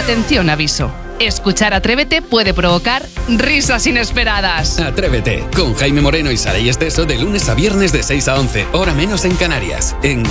Atención, aviso. Escuchar Atrévete puede provocar risas inesperadas. Atrévete, con Jaime Moreno y Saray Esteso de lunes a viernes de 6 a 11, hora menos en Canarias, en